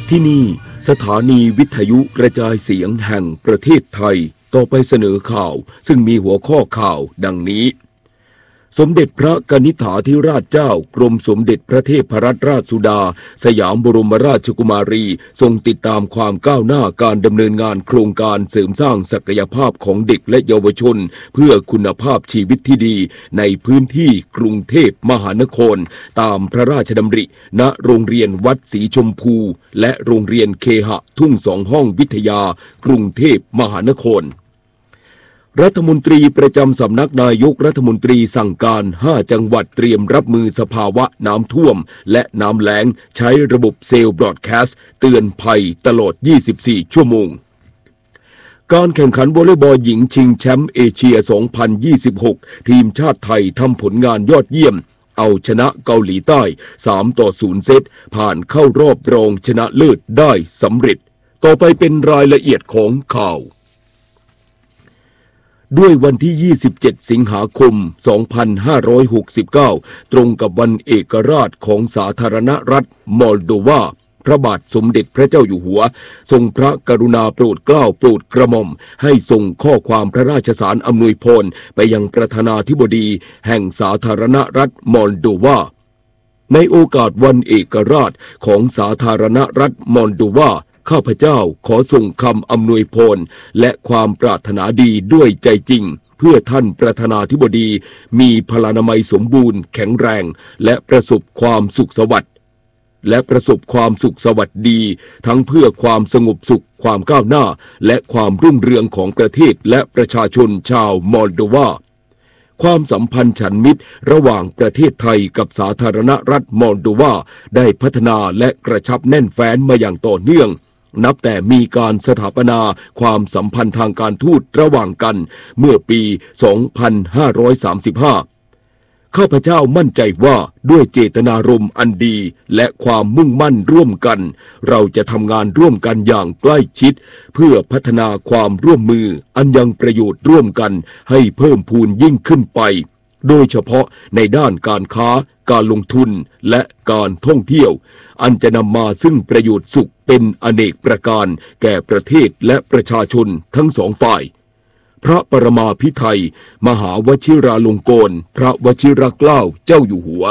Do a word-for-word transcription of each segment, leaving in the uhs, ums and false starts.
ที่นี่สถานีวิทยุกระจายเสียงแห่งประเทศไทยต่อไปเสนอข่าวซึ่งมีหัวข้อข่าวดังนี้สมเด็จพระกนิษฐาธิราชเจ้ากรมสมเด็จพระเทพรัตนราชสุดาสยามบรมราชกุมารีทรงติดตามความก้าวหน้าการดำเนินงานโครงการเสริมสร้างศักยภาพของเด็กและเยาวชนเพื่อคุณภาพชีวิตที่ดีในพื้นที่กรุงเทพมหานครตามพระราชดำริณโรงเรียนวัดศรีชมพูและโรงเรียนเคหะทุ่งสองห้องวิทยากรุงเทพมหานครรัฐมนตรีประจำสำนักนายกรัฐมนตรีสั่งการห้าจังหวัดเตรียมรับมือสภาวะน้ำท่วมและน้ำแล้งใช้ระบบเซลล์บรอดแคสต์เตือนภัยตลอดยี่สิบสี่ชั่วโมงการแข่งขันวอลเลย์บอลหญิงชิงแชมป์เอเชียสองพันยี่สิบหกทีมชาติไทยทำผลงานยอดเยี่ยมเอาชนะเกาหลีใต้สามต่อศูนย์เซตผ่านเข้ารอบรองชนะเลิศได้สำเร็จต่อไปเป็นรายละเอียดของข่าวด้วยวันที่ยี่สิบเจ็ดสิงหาคมสองพันห้าร้อยหกสิบเก้าตรงกับวันเอกราชของสาธารณรัฐมอลโดวาพระบาทสมเด็จพระเจ้าอยู่หัวทรงพระกรุณาโปรดเกล้าโปรดกระหม่อมให้ส่งข้อความพระราชสารอำนวยพรไปยังประธานาธิบดีแห่งสาธารณรัฐมอลโดวาในโอกาสวันเอกราชของสาธารณรัฐมอลโดวาข้าพเจ้าขอส่งคำอำนวยพรและความปรารถนาดีด้วยใจจริงเพื่อท่านประธานาธิบดีมีพลานามัยสมบูรณ์แข็งแรงและประสบความสุขสวัสดิ์และประสบความสุขสวัสดีทั้งเพื่อความสงบสุขความก้าวหน้าและความรุ่งเรืองของประเทศและประชาชนชาวมอลโดวาความสัมพันธ์ฉันมิตรระหว่างประเทศไทยกับสาธารณรัฐมอลโดวาได้พัฒนาและกระชับแน่นแฟ้นมาอย่างต่อเนื่องนับแต่มีการสถาปนาความสัมพันธ์ทางการทูตระหว่างกันเมื่อปี สองพันห้าร้อยสามสิบห้า ข้าพเจ้ามั่นใจว่าด้วยเจตนารมณ์อันดีและความมุ่งมั่นร่วมกันเราจะทำงานร่วมกันอย่างใกล้ชิดเพื่อพัฒนาความร่วมมืออันยังประโยชน์ร่วมกันให้เพิ่มพูนยิ่งขึ้นไปโดยเฉพาะในด้านการค้าการลงทุนและการท่องเที่ยวอันจะนำมาซึ่งประโยชน์สุขเป็นอเนกประการแก่ประเทศและประชาชนทั้งสองฝ่ายพระปรมาภิไธยมหาวชิราลงกรณพระวชิรเกล้าเจ้าอยู่หัว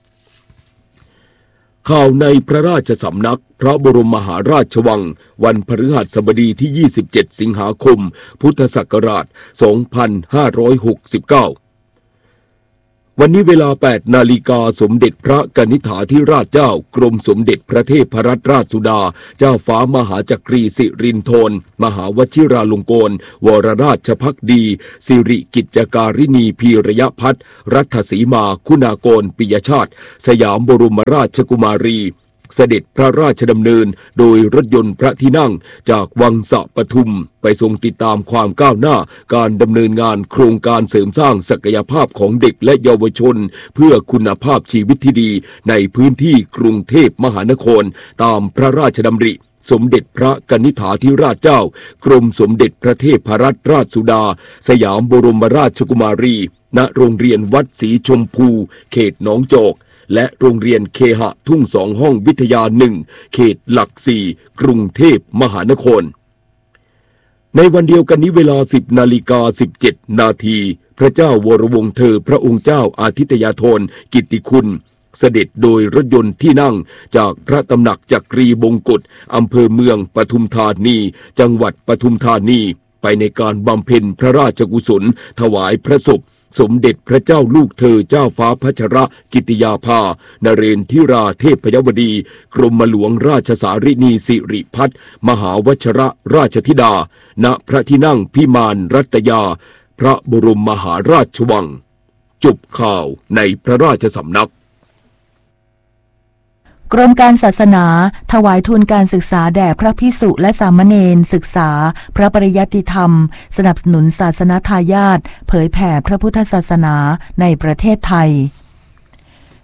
ข่าวในพระราชสำนักพระบรมมหาราชวังวันพฤหัสบดีที่ยี่สิบเจ็ดสิงหาคมพุทธศักราชสองพันห้าร้อยหกสิบเก้าวันนี้เวลา แปดนาฬิกาสมเด็จพระกนิษฐาธิราชเจ้ากรมสมเด็จพระเทพรัตนราชสุดาเจ้าฟ้ามหาจักรีสิรินธรมหาวชิราลงกรณวรราชภักดีสิริกิจการินีพีรยพัฒน์รัฐสีมาคุณากรปิยชาติสยามบรมราชกุมารีเสด็จพระราชดำเนินโดยรถยนต์พระที่นั่งจากวังสะปทุมไปทรงติดตามความก้าวหน้าการดำเนินงานโครงการเสริมสร้างศักยภาพของเด็กและเยาวชนเพื่อคุณภาพชีวิตที่ดีในพื้นที่กรุงเทพมหานครตามพระราชดำริสมเด็จพระกนิษฐาธิราชเจ้ากรมสมเด็จพระเทพรัตนราชสุดาสยามบรมราชกุมารีณโรงเรียนวัดศรีชมพูเขตหนองจอกและโรงเรียนเคหะทุ่งสองห้องวิทยาหนึ่งเขตหลักสี่กรุงเทพมหานครในวันเดียวกันนี้เวลา สิบนาฬิกาสิบเจ็ดนาทีพระเจ้าวรวงศ์เธอพระองค์เจ้าอาทิตยาธรกิตติคุณเสด็จโดยรถยนต์ที่นั่งจากพระตำหนักจักรีบงกฎอำเภอเมืองปทุมธานีจังหวัดปทุมธานีไปในการบำเพ็ญพระราชกุศลถวายพระศพสมเด็จพระเจ้าลูกเธอเจ้าฟ้าพัชรกิติยาภานเรนทิราเทพยวดีกรมหลวงราชสารินีสิริพัฒน์มหาวชรราชธิดาณพระที่นั่งพิมานรัตยาพระบรมมหาราชวังจบข่าวในพระราชสำนักกรมการศาสนาถวายทุนการศึกษาแด่พระภิกษุและสามเณรศึกษาพระปริยัติธรรมสนับสนุนศาสนทายาทเผยแผ่พระพุทธศาสนาในประเทศไทย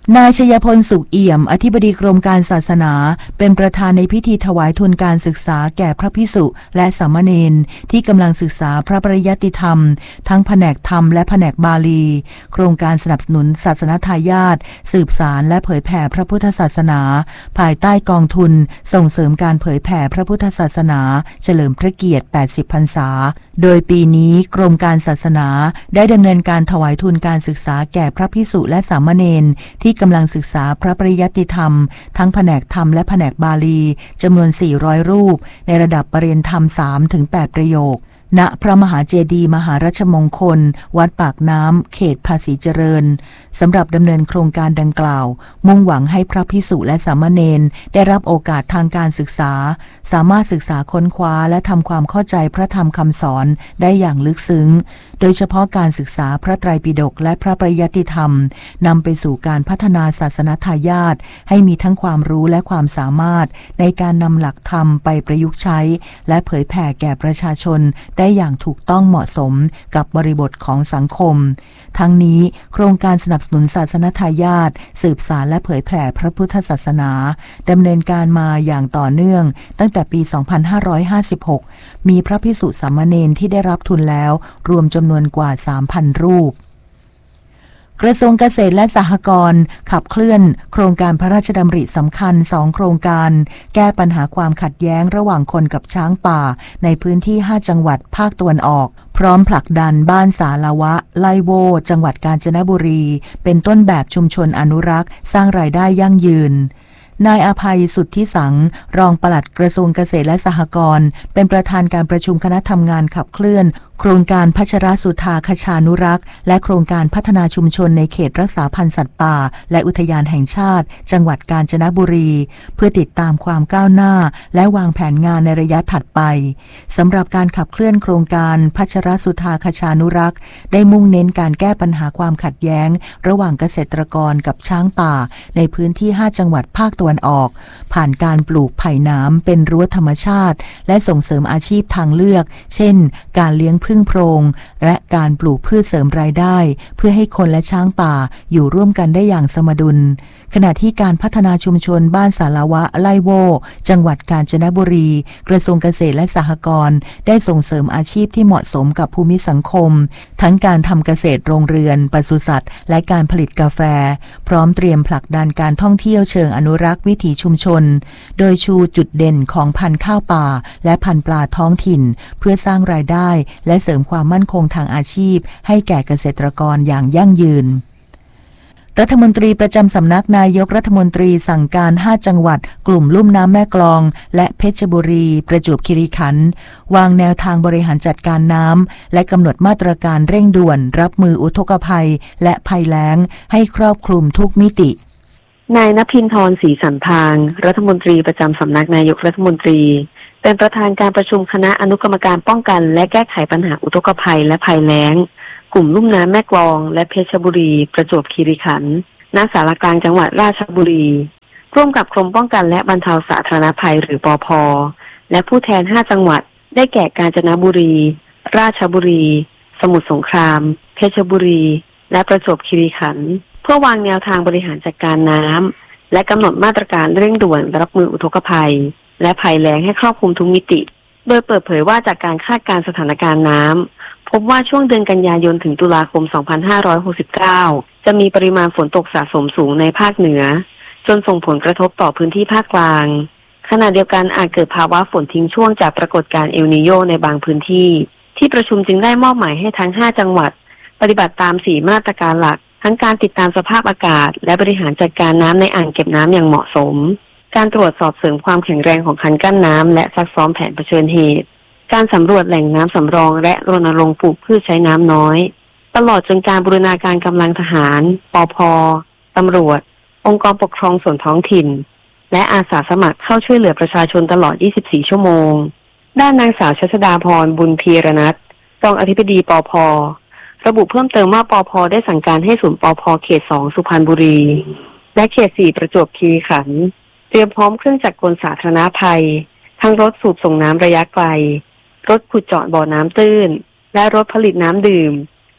นายชยพลสุขเอี่ยมอธิบดีกรมการศาสนาเป็นประธานในพิธีถวายทุนการศึกษาแก่พระภิกษุและสามเณรที่กำลังศึกษาพระปริยัติธรรมทั้งแผนกธรรมและแผนกบาลีโครงการสนับสนุนศาสนทายาทสืบสารและเผยแผ่พระพุทธศาสนาภายใต้กองทุนส่งเสริมการเผยแผ่พระพุทธศาสนาเฉลิมพระเกียรติแปดสิบพรรษาโดยปีนี้กรมการศาสนาได้ดำเนินการถวายทุนการศึกษาแก่พระภิกษุและสามเณรที่กำลังศึกษาพระปริยัติธรรมทั้งแผนกธรรมและแผนกบาลีจำนวนสี่ร้อยรูปในระดับปริญญาธรรม สามถึงแปด ประโยคณพระมหาเจดีย์มหาราชมงคลวัดปากน้ำเขตภาษีเจริญสำหรับดำเนินโครงการดังกล่าวมุ่งหวังให้พระภิกษุและสามเณรได้รับโอกาสทางการศึกษาสามารถศึกษาค้นคว้าและทำความเข้าใจพระธรรมคำสอนได้อย่างลึกซึ้งโดยเฉพาะการศึกษาพระไตรปิฎกและพระปริยัติธรรมนำไปสู่การพัฒนาศาสนทายาทให้มีทั้งความรู้และความสามารถในการนำหลักธรรมไปประยุกต์ใช้และเผยแผ่แก่ประชาชนได้อย่างถูกต้องเหมาะสมกับบริบทของสังคมทั้งนี้โครงการสนับสนุนศาสนทายาทสืบสารและเผยแผ่พระพุทธศาสนาดำเนินการมาอย่างต่อเนื่องตั้งแต่ปี สองพันห้าร้อยห้าสิบหก มีพระภิกษุสามเณรที่ได้รับทุนแล้วรวมจำนวนกว่า สามพัน รูปกระทรวงเกษตรและสหกรณ์ขับเคลื่อนโครงการพระราชดำริสำคัญสองโครงการแก้ปัญหาความขัดแย้งระหว่างคนกับช้างป่าในพื้นที่ห้าจังหวัดภาคตะวันออกพร้อมผลักดันบ้านสาลาวะไลโวจังหวัดกาญจนบุรีเป็นต้นแบบชุมชนอนุรักษ์สร้างรายได้ยั่งยืนนายอภัยสุทธิสังรองปลัดกระทรวงเกษตรและสหกรณ์เป็นประธานการประชุมคณะทำงานขับเคลื่อนโครงการพัชรสุธาคชานุรักษ์และโครงการพัฒนาชุมชนในเขตรักษาพันธุ์สัตว์ป่าและอุทยานแห่งชาติจังหวัดกาญจนบุรีเพื่อติดตามความก้าวหน้าและวางแผนงานในระยะถัดไปสำหรับการขับเคลื่อนโครงการพัชรสุธาคชานุรักษ์ได้มุ่งเน้นการแก้ปัญหาความขัดแย้งระหว่างเกษตรกรกับช้างป่าในพื้นที่ห้าจังหวัดภาคตะวันออกผ่านการปลูกไผ่น้ำเป็นรั้วธรรมชาติและส่งเสริมอาชีพทางเลือกเช่นการเลี้ยงผึ้งโพรงและการปลูกพืชเสริมรายได้เพื่อให้คนและช้างป่าอยู่ร่วมกันได้อย่างสมดุลขณะที่การพัฒนาชุมชนบ้านสาลาวะไลโวจังหวัดกาญจนบุรีกระทรวงเกษตรและสหกรณ์ได้ส่งเสริมอาชีพที่เหมาะสมกับภูมิสังคมทั้งการทำเกษตรโรงเรือนปศุสัตว์และการผลิตกาแฟพร้อมเตรียมผลักดันการท่องเที่ยวเชิงอนุรักษ์วิถีชุมชนโดยชูจุดเด่นของพันธุ์ข้าวป่าและพันธุ์ปลาท้องถิ่นเพื่อสร้างรายได้และเสริมความมั่นคงทางอาชีพให้แก่เกษตรกรอย่างยั่งยืนรัฐมนตรีประจำสำนักนายกรัฐมนตรีสั่งการห้าจังหวัดกลุ่มลุ่มน้ำแม่กลองและเพชรบุรีประจวบคีรีขันธ์วางแนวทางบริหารจัดการน้ำและกำหนดมาตรการเร่งด่วนรับมืออุทกภัยและภัยแล้งให้ครอบคลุมทุกมิตินายณภินทร์ ศรีสันพางรัฐมนตรีประจำสำนักนายกรัฐมนตรีเป็นประธานการประชุมคณะอนุกรรมการป้องกันและแก้ไขปัญหาอุทกภัยและภัยแล้งกลุ่มลุ่มน้ำแม่กลองและเพชรบุรีประจวบคีรีขันธ์ณศาลากลางจังหวัดราชบุรีร่วมกับกรมป้องกันและบรรเทาสาธารณภัยหรือปภ.และผู้แทนห้าจังหวัดได้แก่กาญจนบุรีราชบุรีสมุทรสงครามเพชรบุรีและประจวบคีรีขันธ์เพื่อวางแนวทางบริหารจัดการน้ำและกำหนดมาตรการเร่งด่วนรับมืออุทกภัยและภัยแล้งให้ครอบคลุมทุกมิติโดยเปิดเผยว่าจากการคาดการณ์สถานการณ์น้ำพบว่าช่วงเดือนกันยายนถึงตุลาคม สองพันห้าร้อยหกสิบเก้า จะมีปริมาณฝนตกสะสมสูงในภาคเหนือจนส่งผลกระทบต่อพื้นที่ภาคกลางขณะเดียวกันอาจเกิดภาวะฝนทิ้งช่วงจากปรากฏการณ์เอลนีโญในบางพื้นที่ที่ประชุมจึงได้มอบหมายให้ทั้งห้าจังหวัดปฏิบัติตามสี่มาตรการหลักทั้งการติดตามสภาพอากาศและบริหารจัดการน้ำในอ่างเก็บน้ำอย่างเหมาะสมการตรวจสอบเสริมความแข็งแรงของคันกั้นน้ำและซักซ้อมแผนเผชิญเหตุการสำรวจแหล่งน้ำสำรองและรณรงค์ปลูกพืชใช้น้ำน้อยตลอดจนการบูรณาการกำลังทหารปภ.ตำรวจองค์กรปกครองส่วนท้องถิ่นและอาสาสมัครเข้าช่วยเหลือประชาชนตลอดยี่สิบสี่ชั่วโมงด้านนางสาวชัชดาพรบุญพีรนัสรองอธิบดีปภ.ระบุเพิ่มเติมว่าปภ.ได้สั่งการให้ศูนย์ปภ.เขตสองสุพรรณบุรีและเขตสี่ประจวบคีรีขันธ์เตรียมพร้อมเครื่องจักรกลสาธารณภัยทั้งรถสูบส่งน้ำระยะไกลรถขุดเจาะบ่อน้ำตื้นและรถผลิตน้ำดื่ม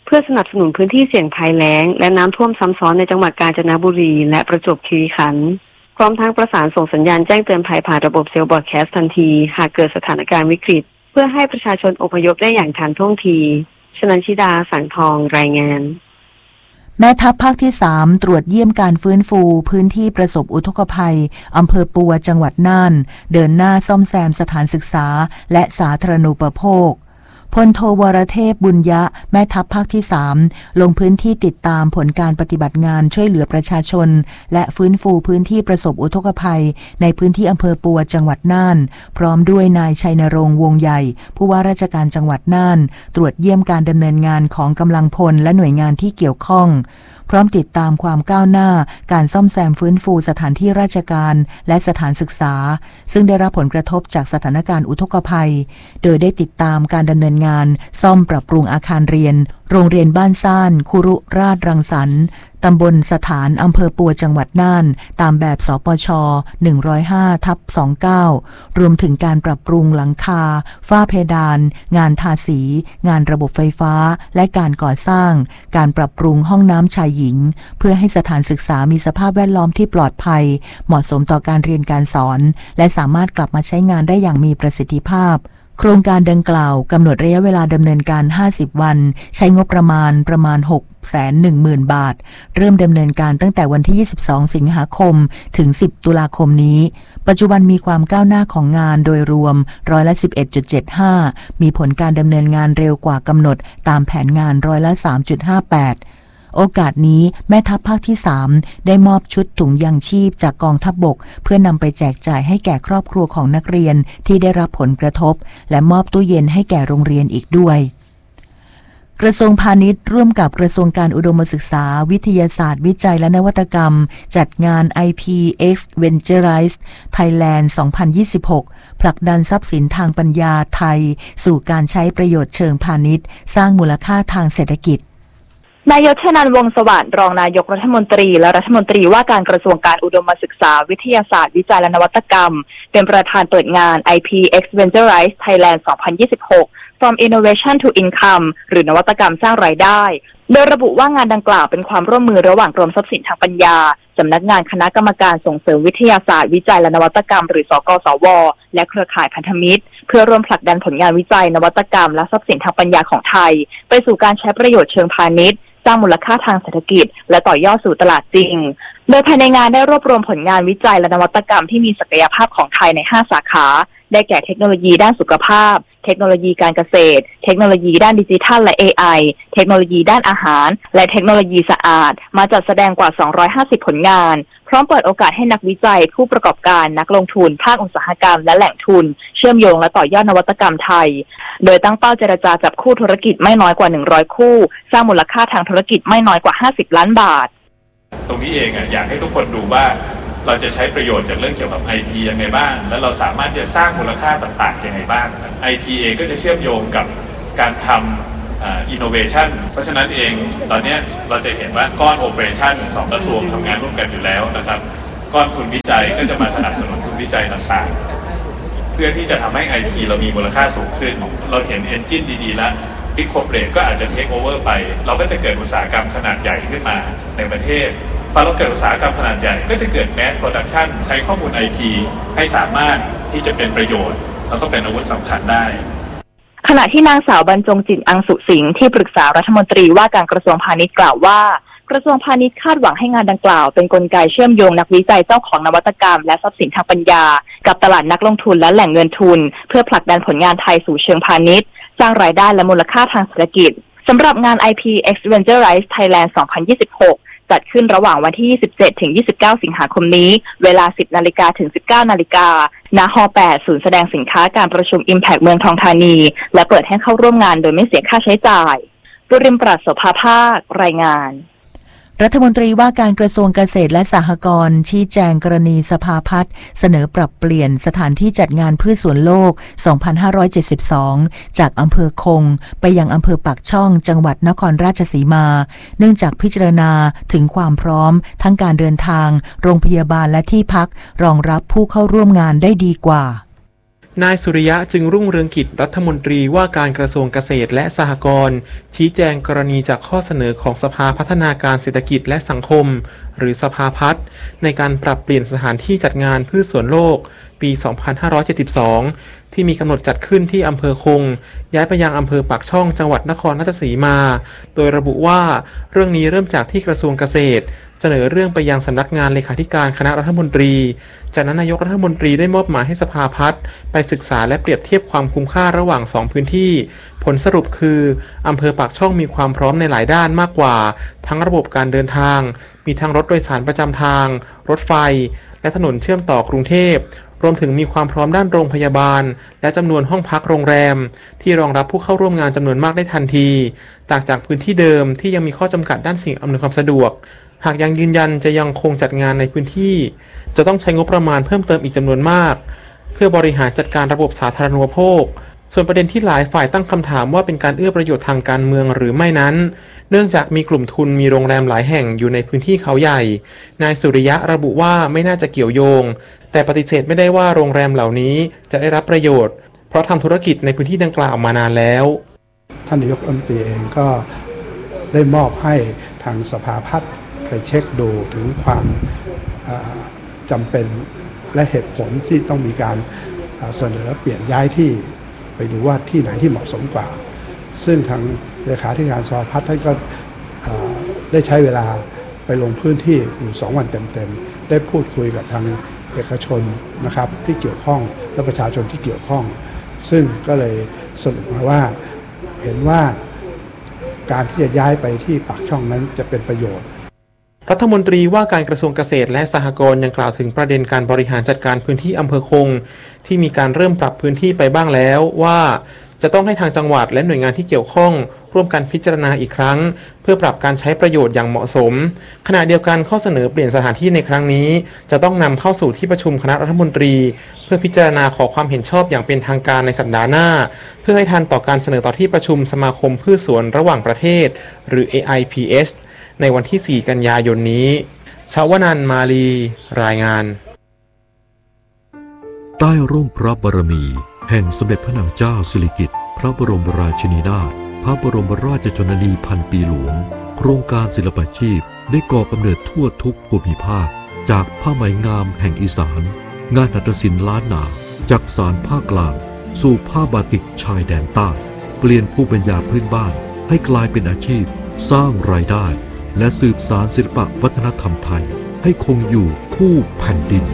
เพื่อสนับสนุนพื้นที่เสี่ยงภัยแล้งและน้ำท่วมซ้ำซ้อนในจังหวัดกาญจนบุรีและประจวบคีรีขันธ์พร้อมทั้งประสานส่งสัญญาณแจ้งเตือนภัยผ่านระบบเซลล์บรอดแคสต์ทันทีหากเกิดสถานการณ์วิกฤตเพื่อให้ประชาชนอพยพได้อย่างทันท่วงทีชนันชิดาสังทองรายงานแม่ทัพภาคที่สามตรวจเยี่ยมการฟื้นฟูพื้นที่ประสบอุทกภัยอำเภอปัวจังหวัดน่านเดินหน้าซ่อมแซมสถานศึกษาและสาธารณูปโภคพลโทวรเทพบุญยะแม่ทัพภาคที่สามลงพื้นที่ติดตามผลการปฏิบัติงานช่วยเหลือประชาชนและฟื้นฟูพื้นที่ประสบอุทกภัยในพื้นที่อำเภอปัวจังหวัดน่านพร้อมด้วยนายชัยนรงค์วงใหญ่ผู้ว่าราชการจังหวัดน่านตรวจเยี่ยมการดำเนินงานของกำลังพลและหน่วยงานที่เกี่ยวข้องพร้อมติดตามความก้าวหน้าการซ่อมแซมฟื้นฟูสถานที่ราชการและสถานศึกษาซึ่งได้รับผลกระทบจากสถานการณ์อุทกภัยโดยได้ติดตามการดำเนินงานซ่อมปรับปรุงอาคารเรียนโรงเรียนบ้านซ่านคุรุราชรังสรรค์ตำบลสถานอำเภอปัวจังหวัดน่านตามแบบสปช หนึ่งร้อยห้า ทับ ยี่สิบเก้ารวมถึงการปรับปรุงหลังคาฝ้าเพดานงานทาสีงานระบบไฟฟ้าและการก่อสร้างการปรับปรุงห้องน้ำชายหญิงเพื่อให้สถานศึกษามีสภาพแวดล้อมที่ปลอดภัยเหมาะสมต่อการเรียนการสอนและสามารถกลับมาใช้งานได้อย่างมีประสิทธิภาพโครงการดังกล่าวกำหนดระยะเวลาดำเนินการห้าสิบวันใช้งบประมาณประมาณ หกแสนหนึ่งหมื่น บาทเริ่มดำเนินการตั้งแต่วันที่ยี่สิบสองสิงหาคมถึงสิบตุลาคมนี้ปัจจุบันมีความก้าวหน้าของงานโดยรวมร้อยละ สิบเอ็ดจุดเจ็ดห้า มีผลการดำเนินงานเร็วกว่ากำหนดตามแผนงานร้อยละ สามจุดห้าแปดโอกาสนี้แม่ทัพภาคที่สามได้มอบชุดถุงยางชีพจากกองทัพบกเพื่อนำไปแจกจ่ายให้แก่ครอบครัวของนักเรียนที่ได้รับผลกระทบและมอบตู้เย็นให้แก่โรงเรียนอีกด้วยกระทรวงพาณิชย์ร่วมกับกระทรวงการอุดมศึกษาวิทยาศาสตร์วิจัยและนวัตกรรมจัดงาน ไอ พี เอ็กซ์ Venturize Thailand สองพันยี่สิบหกผลักดันทรัพย์สินทางปัญญาไทยสู่การใช้ประโยชน์เชิงพาณิชย์สร้างมูลค่าทางเศรษฐกิจนายกชนันท์ วงศ์สวัสดิ์รองนายกรัฐมนตรีและรัฐมนตรีว่าการกระทรวงการอุดมศึกษาวิทยาศาสตร์วิจัยและนวัตกรรมเป็นประธานเปิดงาน ไอ พี เอ็กซ์ Venturize Thailand สองพันยี่สิบหก From Innovation to Income หรือนวัตกรรมสร้างรายได้โดยระบุว่างานดังกล่าวเป็นความร่วมมือระหว่างกรมทรัพย์สินทางปัญญาสำนักงานคณะกรรมการส่งเสริมวิทยาศาสตร์วิจัยและนวัตกรรมหรือสกสวและเครือข่ายพันธมิตรเพื่อร่วมผลักดันผลงานวิจัยนวัตกรรมและทรัพย์สินทางปัญญาของไทยไปสู่การใช้ประโยชน์เชิงพาณิชย์สร้างมูลค่าทางเศรษฐกิจและต่อยอดสู่ตลาดจริงโดยภายในงานได้รวบรวมผลงานวิจัยและนวัตกรรมที่มีศักยภาพของไทยในห้าสาขาได้แก่เทคโนโลยีด้านสุขภาพเทคโนโลยีการเกษตรเทคโนโลยีด้านดิจิทัลและ เอ ไอ เทคโนโลยีด้านอาหารและเทคโนโลยีสะอาดมาจัดแสดงกว่าสองร้อยห้าสิบผลงานพร้อมเปิดโอกาสให้นักวิจัยผู้ประกอบการนักลงทุนภาคอุตสาหกรรมและแหล่งทุนเชื่อมโยงและต่อยอดนวัตกรรมไทยโดยตั้งเป้าเจรจาจับคู่ธุรกิจไม่น้อยกว่าหนึ่งร้อยคู่สร้างมูลค่าทางธุรกิจไม่น้อยกว่าห้าสิบล้านบาทตรงนี้เองอ่ะอยากให้ทุกคนดูว่าเราจะใช้ประโยชน์จากเรื่องเกี่ยวกับ ไอ ที ยังไงบ้างแล้วเราสามารถจะสร้างมูลค่าต่างๆยังไงบ้าง ไอ ที เองก็จะเชื่อมโยงกับการทำอ่า innovation เพราะฉะนั้นเองตอนนี้เราจะเห็นว่าก้อน operation สองกระทรวงทำงานร่วมกันอยู่แล้วนะครับก้อนทุนวิจัยก็จะมาสนับสนุนทุนวิจัยต่างๆเพื่อที่จะทำให้ ไอ ที เรามีมูลค่าสูงขึ้นเราเห็น engine ดีๆแล้วBig Corporate ก็อาจจะ take over ไปเราก็จะเกิดอุตสาหกรรมขนาดใหญ่ขึ้นมาในประเทศพอเราเกิดอุตสาหกรรมขนาดใหญ่ก็จะเกิด mass production ใช้ข้อมูล ไอ ที ให้สามารถที่จะเป็นประโยชน์แล้วก็เป็นอาวุธสำคัญได้ขณะที่นางสาวบรรจงจิตอังสุสิงห์ที่ปรึกษารัฐมนตรีว่าการกระทรวงพาณิชย์กล่าวว่ากระทรวงพาณิชย์คาดหวังให้งานดังกล่าวเป็นกลไกเชื่อมโยงนักวิจัยเจ้าของนวัตกรรมและทรัพย์สินทางปัญญากับตลาดนักลงทุนและแหล่งเงินทุนเพื่อผลักดันผลงานไทยสู่เชิงพาณิชย์สร้างรายได้และมูลค่าทางเศรษฐกิจสำหรับงาน ไอ พี เอ็กซ์ Venturize Thailand สองพันยี่สิบหกจัดขึ้นระหว่างวันที่ยี่สิบเจ็ดถึงยี่สิบเก้าสิงหาคมนี้เวลา สิบนาฬิกาถึง สิบเก้านาฬิกาณ หอ แปด ศูนย์แสดงสินค้าการประชุม Impact เมืองทองธานีและเปิดให้เข้าร่วมงานโดยไม่เสียค่าใช้จ่ายบุริมปราศโสภาภาครายงานรัฐมนตรีว่าการกระทรวงเกษตรและสหกรณ์ชี้แจงกรณีสภาพัฒน์เสนอปรับเปลี่ยนสถานที่จัดงานพืชสวนโลก สองพันห้าร้อยเจ็ดสิบสอง จากอำเภอคงไปยังอำเภอปากช่องจังหวัดนครราชสีมาเนื่องจากพิจารณาถึงความพร้อมทั้งการเดินทางโรงพยาบาลและที่พักรองรับผู้เข้าร่วมงานได้ดีกว่านายสุริยะจึงรุ่งเรืองกิจรัฐมนตรีว่าการกระทรวงเกษตรและสหกรณ์ชี้แจงกรณีจากข้อเสนอของสภาพัฒนาการเศรษฐกิจและสังคมหรือสภาพัฒน์ในการปรับเปลี่ยนสถานที่จัดงานพืชสวนโลกปี สองพันห้าร้อยเจ็ดสิบสอง ที่มีกำหนดจัดขึ้นที่อำเภอคงย้ายไปยังอำเภอปากช่องจังหวัดนครราชสีมาโดยระบุว่าเรื่องนี้เริ่มจากที่กระทรวงเกษตรเสนอเรื่องไปยังสำนักงานเลขาธิการคณะรัฐมนตรีจากนั้นนายกรัฐมนตรีได้มอบหมายให้สภาพัฒน์ไปศึกษาและเปรียบเทียบความคุ้มค่าระหว่างสองพื้นที่ผลสรุปคืออำเภอปากช่องมีความพร้อมในหลายด้านมากกว่าทั้งระบบการเดินทางมีทั้งรถโดยสารประจำทางรถไฟและถนนเชื่อมต่อกรุงเทพรวมถึงมีความพร้อมด้านโรงพยาบาลและจำนวนห้องพักโรงแรมที่รองรับผู้เข้าร่วมงานจำนวนมากได้ทันทีต่างจากพื้นที่เดิมที่ยังมีข้อจำกัดด้านสิ่งอำนวยความสะดวกหากยังยืนยันจะยังคงจัดงานในพื้นที่จะต้องใช้งบประมาณเพิ่มเติมอีกจำนวนมากเพื่อบริหารจัดการระบบสาธารณูปโภคส่วนประเด็นที่หลายฝ่ายตั้งคำถามว่าเป็นการเอื้อประโยชน์ทางการเมืองหรือไม่นั้นเนื่องจากมีกลุ่มทุนมีโรงแรมหลายแห่งอยู่ในพื้นที่เขาใหญ่นายสุริยะระบุว่าไม่น่าจะเกี่ยวโยงแต่ปฏิเสธไม่ได้ว่าโรงแรมเหล่านี้จะได้รับประโยชน์เพราะทำธุรกิจในพื้นที่ดังกล่าวมานานแล้วท่านนายกรัฐมนตรีเองก็ได้มอบให้ทางสภาพัฒน์ไปเช็คดูถึงความจำเป็นและเหตุผลที่ต้องมีการเสนอเปลี่ยนย้ายที่ไปดูว่าที่ไหนที่เหมาะสมกว่าซึ่งทางเลขาธิการสภาพัฒน์ท่านก็ได้ใช้เวลาไปลงพื้นที่อยู่สองวันเต็มๆได้พูดคุยกับทางเอกชนนะครับที่เกี่ยวข้องและประชาชนที่เกี่ยวข้องซึ่งก็เลยสรุปมาว่าเห็นว่าการที่จะย้ายไปที่ปากช่องนั้นจะเป็นประโยชน์รัฐมนตรีว่าการกระทรวงเกษตรและสหกรณ์ยังกล่าวถึงประเด็นการบริหารจัดการพื้นที่อำเภอคงที่มีการเริ่มปรับพื้นที่ไปบ้างแล้วว่าจะต้องให้ทางจังหวัดและหน่วยงานที่เกี่ยวข้องร่วมกันพิจารณาอีกครั้งเพื่อปรับการใช้ประโยชน์อย่างเหมาะสมขณะเดียวกันข้อเสนอเปลี่ยนสถานที่ในครั้งนี้จะต้องนำเข้าสู่ที่ประชุมคณะรัฐมนตรีเพื่อพิจารณาขอความเห็นชอบอย่างเป็นทางการในสัปดาห์หน้าเพื่อให้ทันต่อการเสนอต่อที่ประชุมสมาคมพืชสวนระหว่างประเทศหรือ เอ ไอ พี เอส ในวันที่สี่กันยายนนี้ชวนันท์มาลีรายงานใต้ร่มพระบารมีแห่งสมเด็จพระนางเจ้าสิริกิติ์พระบรมราชินีนาถพระบรมราชชนนีพันปีหลวงโครงการศิลปาชีพได้ก่อกำเนิดทั่วทุกภูมิภาคจากผ้าไหมงามแห่งอีสานงานหัตถศิลป์ล้านนาจากสานภาคกลางสู่ผ้าบาติกชายแดนใต้เปลี่ยนภูมิปัญญาพื้นบ้านให้กลายเป็นอาชีพสร้างรายได้และสืบสานศิลปวัฒนธรรมไทยให้คงอยู่คู่แผ่นดิน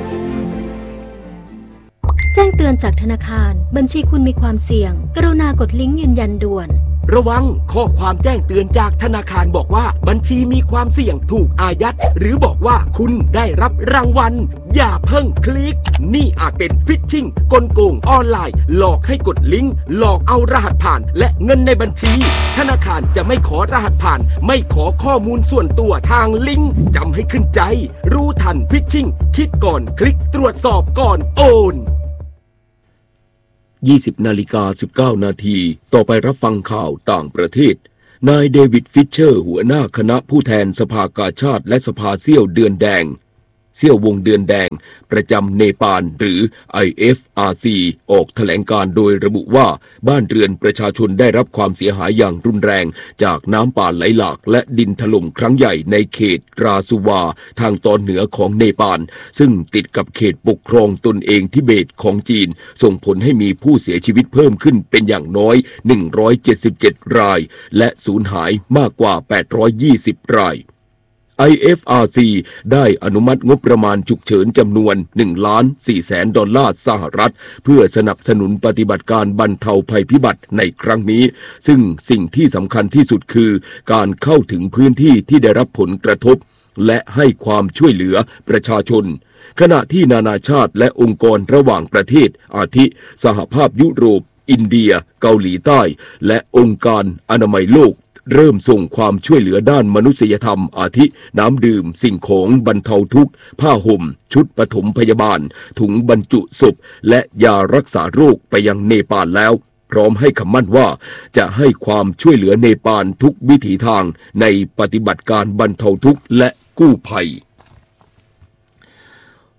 แจ้งเตือนจากธนาคารบัญชีคุณมีความเสี่ยงกรุณากดลิงก์ยืนยันด่วนระวังข้อความแจ้งเตือนจากธนาคารบอกว่าบัญชีมีความเสี่ยงถูกอายัดหรือบอกว่าคุณได้รับรางวัลอย่าเพิ่งคลิกนี่อาจเป็นฟิชชิงกลโกงออนไลน์หลอกให้กดลิงก์หลอกเอารหัสผ่านและเงินในบัญชีธนาคารจะไม่ขอรหัสผ่านไม่ขอข้อมูลส่วนตัวทางลิงก์จำให้ขึ้นใจรู้ทันฟิชชิงคิดก่อนคลิกตรวจสอบก่อนโอนยี่สิบนาฬิกาสิบเก้านาทีต่อไปรับฟังข่าวต่างประเทศนายเดวิดฟิชเชอร์หัวหน้าคณะผู้แทนสภากาชาดและสภาเซี่ยวเดือนแดงเซี่ยววงเดือนแดงประจำเนปาลหรือ ไอ เอฟ อาร์ ซี ออกแถลงการโดยระบุว่าบ้านเรือนประชาชนได้รับความเสียหายอย่างรุนแรงจากน้ำป่าไหลหลากและดินถล่มครั้งใหญ่ในเขตราซูวาทางตอนเหนือของเนปาลซึ่งติดกับเขตปกครองตนเองทิเบตของจีนส่งผลให้มีผู้เสียชีวิตเพิ่มขึ้นเป็นอย่างน้อยหนึ่งร้อยเจ็ดสิบเจ็ดรายและสูญหายมากกว่าแปดร้อยยี่สิบรายไอ เอฟ อาร์ ซี ได้อนุมัติงบประมาณฉุกเฉินจำนวนหนึ่งล้านสี่แสนดอลลาร์สหรัฐเพื่อสนับสนุนปฏิบัติการบรรเทาภัยพิบัติในครั้งนี้ซึ่งสิ่งที่สำคัญที่สุดคือการเข้าถึงพื้นที่ที่ได้รับผลกระทบและให้ความช่วยเหลือประชาชนขณะที่นานาชาติและองค์กรระหว่างประเทศอาทิสหภาพยุโรปอินเดียเกาหลีใต้และองค์การอนามัยโลกเริ่มส่งความช่วยเหลือด้านมนุษยธรรมอาทิน้ำดื่มสิ่งของบรรเทาทุกข์ผ้าห่มชุดปฐมพยาบาลถุงบรรจุศพและยารักษาโรคไปยังเนปาลแล้วพร้อมให้คำมั่นว่าจะให้ความช่วยเหลือเนปาลทุกวิถีทางในปฏิบัติการบรรเทาทุกข์และกู้ภัย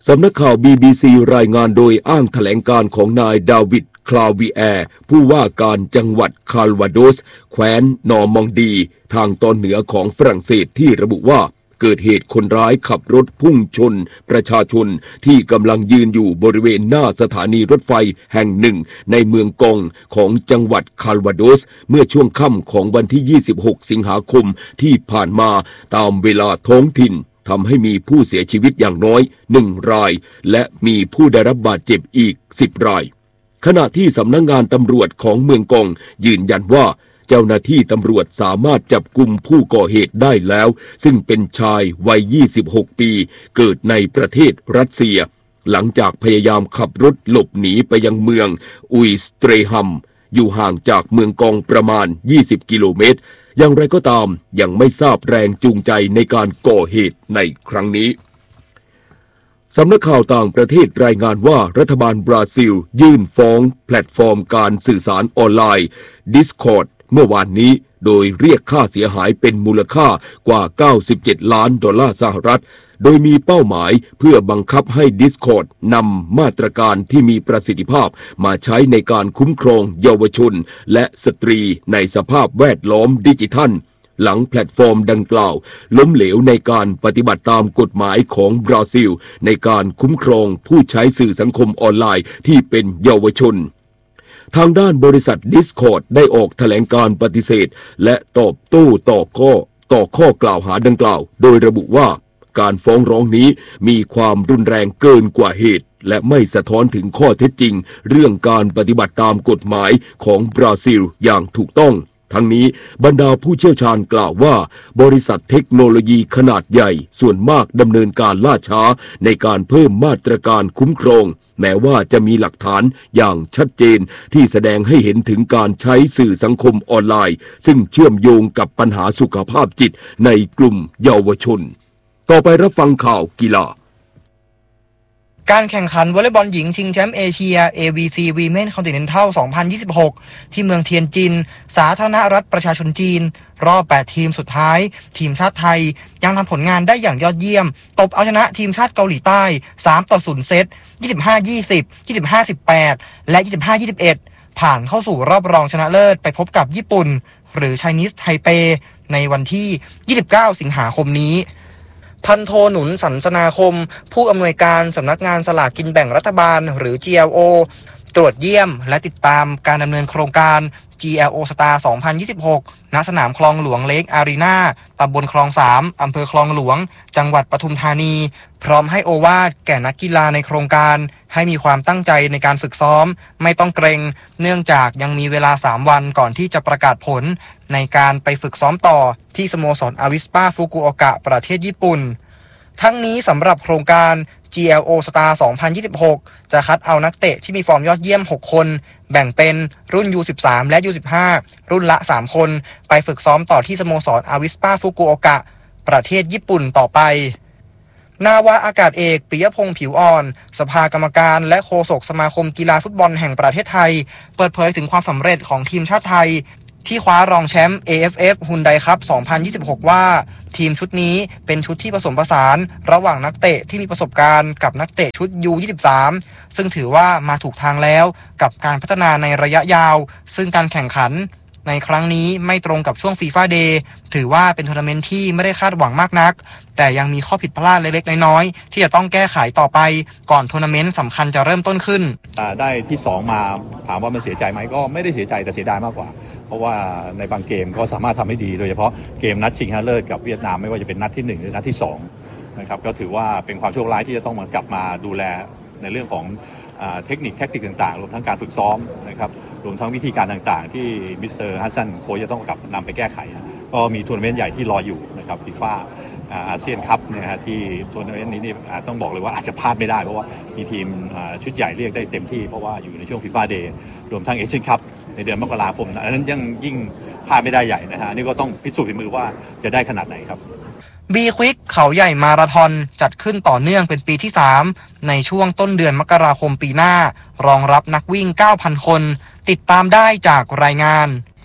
สำนักข่าว บี บี ซี รายงานโดยอ้างแถลงการของนายดาวิดคลาวีแอร์ผู้ว่าการจังหวัดคาลวาโดสแคว้นนอร์มองดีทางตอนเหนือของฝรั่งเศสที่ระบุว่าเกิดเหตุคนร้ายขับรถพุ่งชนประชาชนที่กำลังยืนอยู่บริเวณหน้าสถานีรถไฟแห่งหนึ่งในเมืองกองของจังหวัดคาลวาโดสเมื่อช่วงค่ำของวันที่ยี่สิบหกสิงหาคมที่ผ่านมาตามเวลาท้องถิ่นทำให้มีผู้เสียชีวิตอย่างน้อยหนึ่งรายและมีผู้ได้รับบาดเจ็บอีกสิบรายขณะที่สำนักงานตำรวจของเมืองกองยืนยันว่าเจ้าหน้าที่ตำรวจสามารถจับกุมผู้ก่อเหตุได้แล้วซึ่งเป็นชายวัยยี่สิบหกปีเกิดในประเทศรัสเซียหลังจากพยายามขับรถหลบหนีไปยังเมืองอุยสเตรฮัมอยู่ห่างจากเมืองกองประมาณยี่สิบกิโลเมตรอย่างไรก็ตามยังไม่ทราบแรงจูงใจในการก่อเหตุในครั้งนี้สำนักข่าวต่างประเทศรายงานว่ารัฐบาลบราซิลยื่นฟ้องแพลตฟอร์มการสื่อสารออนไลน์ Discord เมื่อวานนี้โดยเรียกค่าเสียหายเป็นมูลค่ากว่าเก้าสิบเจ็ดล้านดอลลาร์สหรัฐโดยมีเป้าหมายเพื่อบังคับให้ Discord นำมาตรการที่มีประสิทธิภาพมาใช้ในการคุ้มครองเยาวชนและสตรีในสภาพแวดล้อมดิจิทัลหลังแพลตฟอร์มดังกล่าวล้มเหลวในการปฏิบัติตามกฎหมายของบราซิลในการคุ้มครองผู้ใช้สื่อสังคมออนไลน์ที่เป็นเยาวชนทางด้านบริษัท Discord ได้ออกแถลงการปฏิเสธและตอบโต้ต่อข้อต่อข้อกล่าวหาดังกล่าวโดยระบุว่าการฟ้องร้องนี้มีความรุนแรงเกินกว่าเหตุและไม่สะท้อนถึงข้อเท็จจริงเรื่องการปฏิบัติตามกฎหมายของบราซิลอย่างถูกต้องทั้งนี้บรรดาผู้เชี่ยวชาญกล่าวว่าบริษัทเทคโนโลยีขนาดใหญ่ส่วนมากดำเนินการล่าช้าในการเพิ่มมาตรการคุ้มครองแม้ว่าจะมีหลักฐานอย่างชัดเจนที่แสดงให้เห็นถึงการใช้สื่อสังคมออนไลน์ซึ่งเชื่อมโยงกับปัญหาสุขภาพจิตในกลุ่มเยาวชนต่อไปรับฟังข่าวกีฬาการแข่งขันวอลเลย์บอลหญิงชิงแชมป์เอเชีย เอ วี ซี Women Continental สองพันยี่สิบหกที่เมืองเทียนจินสาธารณรัฐประชาชนจีนรอบแปดทีมสุดท้ายทีมชาติไทยยังทำผลงานได้อย่างยอดเยี่ยมตบเอาชนะทีมชาติเกาหลีใต้สามต่อศูนย์เซต ยี่สิบห้า ยี่สิบ ยี่สิบห้า สิบแปด และ ยี่สิบห้า ยี่สิบเอ็ด ผ่านเข้าสู่รอบรองชนะเลิศไปพบกับญี่ปุ่นหรือ Chinese Taipei ในวันที่ยี่สิบเก้าสิงหาคมนี้พันโทหนุนสันสนาคมผู้อำนวยการสำนักงานสลากกินแบ่งรัฐบาลหรือ จี แอล โอ ตรวจเยี่ยมและติดตามการดำเนินโครงการ จี แอล โอ Star สองพันยี่สิบหก ณ สนามคลองหลวงเลคอารีนาตำบลคลองสามอำเภอคลองหลวงจังหวัดปทุมธานีพร้อมให้โอวาทแก่นักกีฬาในโครงการให้มีความตั้งใจในการฝึกซ้อมไม่ต้องเกรงเนื่องจากยังมีเวลาสามวันก่อนที่จะประกาศผลในการไปฝึกซ้อมต่อที่สโมสรอาวิสปาฟุกุโอกะประเทศญี่ปุ่นทั้งนี้สำหรับโครงการ จี แอล โอ Star สองพันยี่สิบหกจะคัดเอานักเตะที่มีฟอร์มยอดเยี่ยมหกคนแบ่งเป็นรุ่น ยู สิบสาม และ ยู สิบห้า รุ่นละสามคนไปฝึกซ้อมต่อที่สโมสรอาวิสปาฟุกุโอกะประเทศญี่ปุ่นต่อไปนาวาอากาศเอกปิยพงษ์ผิวอ่อนสภากรรมการและโฆษกสมาคมกีฬาฟุตบอลแห่งประเทศไทยเปิดเผยถึงความสำเร็จของทีมชาติไทยที่คว้ารองแชมป์ เอ เอฟ เอฟ Hyundai Cup สองพันยี่สิบหกว่าทีมชุดนี้เป็นชุดที่ผสมผสานระหว่างนักเตะที่มีประสบการณ์กับนักเตะชุด ยู ยี่สิบสาม ซึ่งถือว่ามาถูกทางแล้วกับการพัฒนาในระยะยาวซึ่งการแข่งขันในครั้งนี้ไม่ตรงกับช่วง FIFA Day ถือว่าเป็นทัวร์นาเมนต์ที่ไม่ได้คาดหวังมากนักแต่ยังมีข้อผิดพลาดเล็กๆน้อยๆที่จะต้องแก้ไขต่อไปก่อนทัวร์นาเมนต์สำคัญจะเริ่มต้นขึ้นได้ที่สองมาถามว่ามันเสียใจไหมก็ไม่ได้เสียใจแต่เสียดายมากกว่าเพราะว่าในบางเกมก็สามารถทำให้ดีโดยเฉพาะเกมนัดชิงชนะเลิศกับเวียดนามไม่ว่าจะเป็นนัดที่หนึ่งหรือนัดที่สองนะครับก็ถือว่าเป็นความโชคร้ายที่จะต้องมากลับมาดูแลในเรื่องของเทคนิคแทคติกต่างๆรวมทั้งการฝึกซ้อมนะครับรวมทั้งวิธีการต่างๆที่มิสเตอร์ฮัสซันโค้ชจะต้องกลับนำไปแก้ไขก็มีทัวร์นาเมนต์ใหญ่ที่รออยู่นะครับฟีฟ่าอาเซียนคัพเนี่ยฮะที่ทัวร์นาเมนต์นี้นี่ต้องบอกเลยว่าอาจจะพลาดไม่ได้เพราะว่ามีทีมชุดใหญ่เรียกได้เต็มที่เพราะว่าอยู่ในช่วงฟีฟ่าเดย์รวมทั้งเอเชียนคัพในเดือนมกราคมอันนั้นยังยิ่งพลาดไม่ได้ใหญ่นะฮะนี่ก็ต้องพิสูจน์ฝีมือว่าจะได้ขนาดไหนครับบีควิกเขาใหญ่มาราธอนจัดขึ้นต่อเนื่องเป็นปีที่สามในช่วงต้นเดือนมกราคมปีหน้ารองรับนักวิ่ง เก้าพัน คนติดตามได้จากรายงาน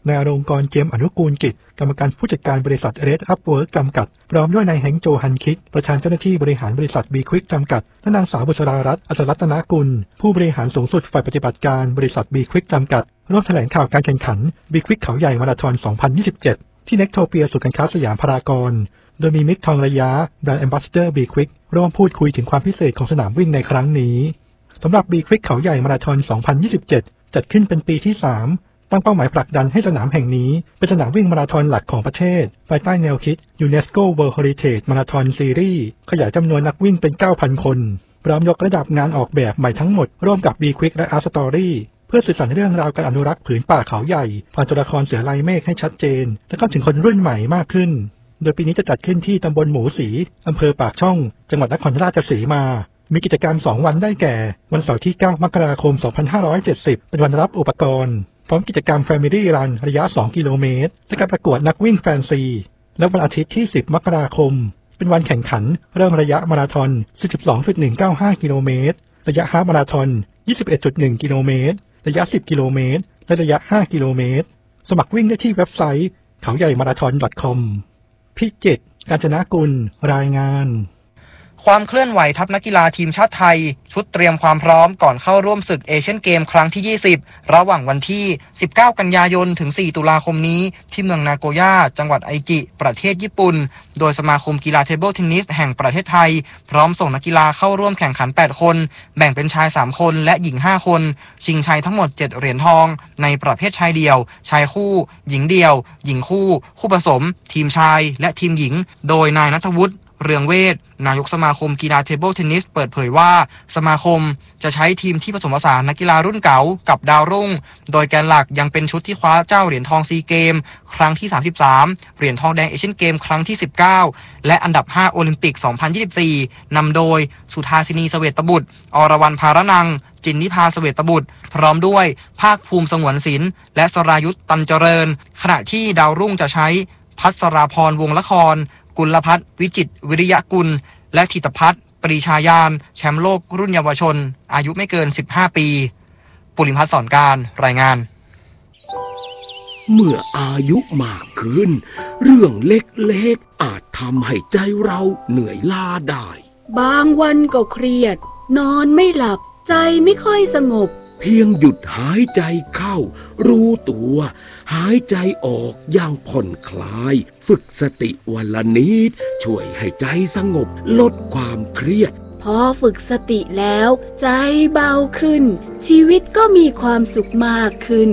นายอรงกรเจียมอนุกูลกิจกรรมการผู้จัดการบริษัท Red Up Work จำกัดพร้อมด้วยนายแฮงโจฮันคิกประธานเจ้าหน้าที่บริหารบริษัท B Quick จำกัดและนางสาวบุษรารัตน์อัศรัตนกุลผู้บริหารสูงสุดฝ่ายปฏิบัติการบริษัท B Quick จำกัดร่วมแถลงข่าวการแข่งขัน B Quick เขาใหญ่มาราธอน สองพันยี่สิบเจ็ด ที่เน็กโทเปียศูนย์การค้าสยามพารากอนโดยมีมิกทองระยะแบรนด์แอมบาสเดอร์ B Quick ร่วมพูดคุยถึงความพิเศษของสนามวิ่งในครั้งนี้สำหรับ B Quick เขาใหญ่มาราธอน สองพันยี่สิบเจ็ด จัดขึ้นเป็นปีที่สามตั้งเป้าหมายผลักดันให้สนามแห่งนี้เป็นสนามวิ่งมาราธอนหลักของประเทศภายใต้แนวคิด UNESCO World Heritage Marathon Series ขยายจำนวนนักวิ่งเป็น เก้าพัน คนพร้อมยกระดับงานออกแบบใหม่ทั้งหมดร่วมกับ B Quick และ Art Story เพื่อสื่อสารเรื่องราวการอนุรักษ์ผืนป่าเขาใหญ่ผ่านตัวละครเสือลายเมฆให้ชัดเจนและเข้าถึงคนรุ่นใหม่มากขึ้นโดยปีนี้จะจัดขึ้นที่ตำบลหมูสีอำเภอปากช่องจังหวัดนครราชสีมามีกิจกรรมสองวันได้แก่วันเสาร์ที่เก้ามกราคมสองพันห้าร้อยเจ็ดสิบเป็นวันรับอุปกรณ์พร้อมกิจกรรม Family Run ระยะสองกิโลเมตรและการประกวดนักวิ่งแฟนซีและวันอาทิตย์ที่สิบมกราคมเป็นวันแข่งขันเริ่มระยะมาราธอน สี่สิบสองจุดหนึ่งเก้าห้า กิโลเมตรระยะฮาล์ฟมาราธอน ยี่สิบเอ็ดจุดหนึ่ง กิโลเมตรระยะสิบกิโลเมตรและระยะห้ากิโลเมตรสมัครวิ่งได้ที่เว็บไซต์เขาใหญ่มาราธอน .com พิจิตร กาญจนกุลรายงานความเคลื่อนไหวทัพนักกีฬาทีมชาติไทยชุดเตรียมความพร้อมก่อนเข้าร่วมศึกเอเชียนเกมครั้งที่ยี่สิบระหว่างวันที่สิบเก้ากันยายนถึงสี่ตุลาคมนี้ที่เมืองนาโกย่าจังหวัดไอจิประเทศญี่ปุ่นโดยสมาคมกีฬาเทเบิลเทนนิสแห่งประเทศไทยพร้อมส่งนักกีฬาเข้าร่วมแข่งขันแปดคนแบ่งเป็นชายสามคนและหญิงห้าคนชิงชัยทั้งหมดเจ็ดเหรียญทองในประเภทชายเดี่ยวชายคู่หญิงเดี่ยวหญิงคู่คู่ผสมทีมชายและทีมหญิงโดยนายณัฐวุฒิเรืองเวชนายกสมาคมกีฬาเทเบิลเทนนิสเปิดเผยว่าสมาคมจะใช้ทีมที่ผสมผสานนักกีฬารุ่นเก่ากับดาวรุ่งโดยแกนหลักยังเป็นชุดที่คว้าเจ้าเหรียญทองซีเกมครั้งที่สามสิบสามเหรียญทองแดงเอเชียนเกมครั้งที่สิบเก้าและอันดับห้าโอลิมปิกสองพันยี่สิบสี่นำโดยสุธาสินีเสวตบุตรอรวรรณภารนังจินนิพาเสวตบุตรพร้อมด้วยภาคภูมิสงวนศิลป์และสรายุทธตันเจริญขณะที่ดาวรุ่งจะใช้พัชราพรวงละครกุลพัฒน์วิจิตรวิริยะกุลและธิตพัฒน์ปรีชายานแชมป์โลกรุ่นเยาวชนอายุไม่เกินสิบห้าปีปุริพัฒน์สอนการรายงานเมื่ออายุมากขึ้นเรื่องเล็กๆอาจทำให้ใจเราเหนื่อยล้าได้บางวันก็เครียดนอนไม่หลับใจไม่ค่อยสงบเพียงหยุดหายใจเข้ารู้ตัวหายใจออกอย่างผ่อนคลายฝึกสติวันละนิดช่วยให้ใจสงบลดความเครียดพอฝึกสติแล้วใจเบาขึ้นชีวิตก็มีความสุขมากขึ้น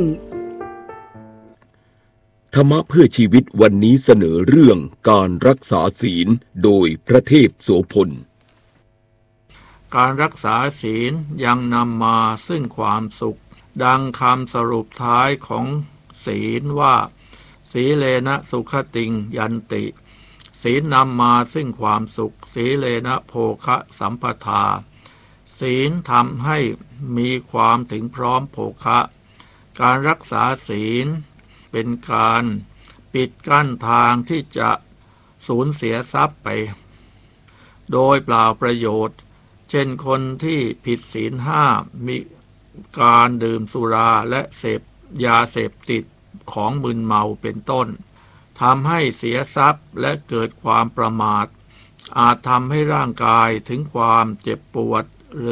ธรรมะเพื่อชีวิตวันนี้เสนอเรื่องการรักษาศีลโดยพระเทพโสพลการรักษาศีลยังนำมาซึ่งความสุขดังคำสรุปท้ายของศีลว่าสีเลนะสุขติงยันติศีลนำมาซึ่งความสุขสีเลนะโภคะสัมปทาศีลทำให้มีความถึงพร้อมโภคะการรักษาศีลเป็นการปิดกั้นทางที่จะสูญเสียทรัพย์ไปโดยเปล่าประโยชน์เช่นคนที่ผิดศีลห้ามีการดื่มสุราและเสพยาเสพติดของมึนเมาเป็นต้นทำให้เสียทรัพย์และเกิดความประมาทอาจทำให้ร่างกายถึงความเจ็บปวด